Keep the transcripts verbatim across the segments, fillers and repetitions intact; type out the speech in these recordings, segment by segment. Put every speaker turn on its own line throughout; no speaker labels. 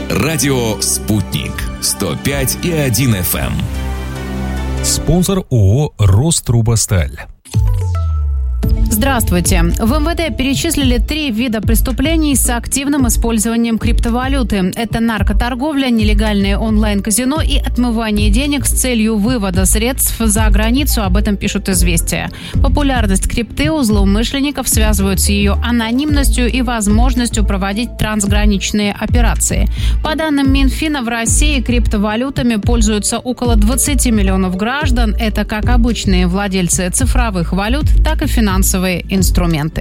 Радио «Спутник». сто пять и один эф эм.
Спонсор ООО «Рострубосталь».
Здравствуйте. В эм вэ дэ перечислили три вида преступлений с активным использованием криптовалюты. Это наркоторговля, нелегальное онлайн-казино и отмывание денег с целью вывода средств за границу. Об этом пишут «Известия». Популярность крипты у злоумышленников связывают с ее анонимностью и возможностью проводить трансграничные операции. По данным Минфина, в России криптовалютами пользуются около двадцать миллионов граждан. Это как обычные владельцы цифровых валют, так и финансовые инструменты.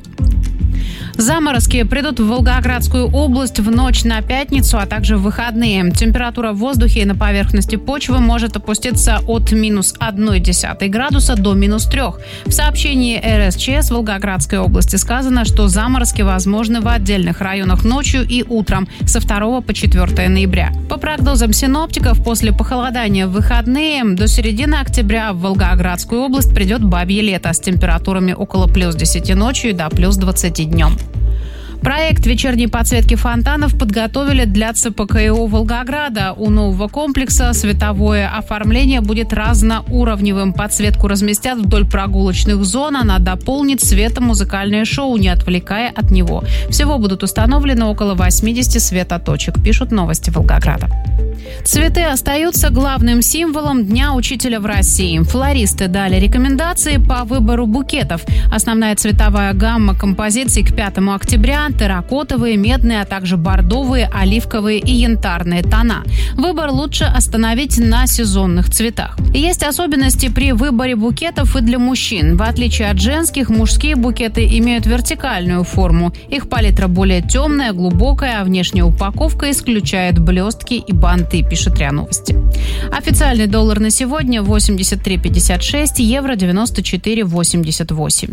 Заморозки придут в Волгоградскую область в ночь на пятницу, а также в выходные. Температура в воздухе и на поверхности почвы может опуститься от минус одной десятой градуса до минус трех. В сообщении эр эс че эс Волгоградской области сказано, что заморозки возможны в отдельных районах ночью и утром со второго по четвёртое ноября. По прогнозам синоптиков, после похолодания в выходные до середины октября в Волгоградскую область придет бабье лето с температурами около плюс десяти ночью и до плюс двадцати днем. Проект вечерней подсветки фонтанов подготовили для цэ пэ ка и о Волгограда. У нового комплекса световое оформление будет разноуровневым. Подсветку разместят вдоль прогулочных зон. Она дополнит светом музыкальное шоу, не отвлекая от него. Всего будут установлены около восьмидесяти светоточек, пишут «Новости Волгограда». Цветы остаются главным символом Дня учителя в России. Флористы дали рекомендации по выбору букетов. Основная цветовая гамма композиций к пятому октября – терракотовые, медные, а также бордовые, оливковые и янтарные тона. Выбор лучше остановить на сезонных цветах. Есть особенности при выборе букетов и для мужчин. В отличие от женских, мужские букеты имеют вертикальную форму. Их палитра более темная, глубокая, а внешняя упаковка исключает блестки и банты, пишет РИА Новости. Официальный доллар на сегодня восемьдесят три пятьдесят шесть, евро девяносто четыре восемьдесят восемь.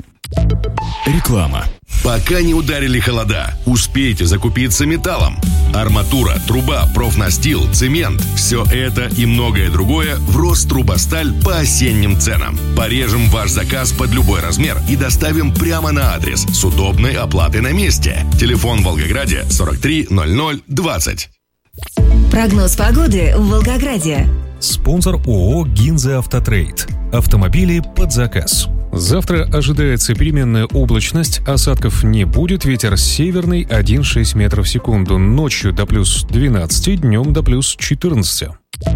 Реклама.
Пока не ударили холода, успейте закупиться металлом. Арматура, труба, профнастил, цемент – все это и многое другое в Рострубосталь по осенним ценам. Порежем ваш заказ под любой размер и доставим прямо на адрес с удобной оплатой на месте. Телефон в Волгограде сорок три ноль ноль двадцать.
Прогноз погоды в Волгограде.
Спонсор ООО «Гинза Автотрейд». Автомобили под заказ. Завтра ожидается переменная облачность, осадков не будет, ветер северный один целых шесть десятых метров в секунду, ночью до плюс двенадцати, днем до плюс четырнадцати.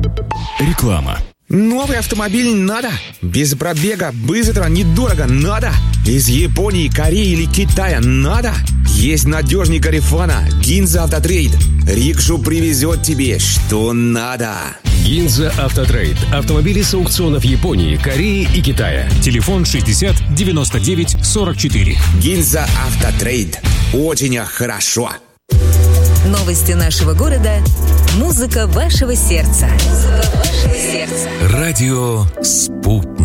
Реклама.
Новый автомобиль надо. Без пробега, быстро, недорого надо. Из Японии, Кореи или Китая надо. Есть надежный Гарифана, Гинза Автотрейд. Рикшу привезет тебе, что надо.
Гинза Автотрейд. Автомобили с аукционов Японии, Кореи и Китая. Телефон шестьдесят девяносто девять сорок четыре.
Гинза Автотрейд. Очень хорошо.
Новости нашего города. Музыка вашего сердца. Музыка вашего сердца.
Радио «Спутник».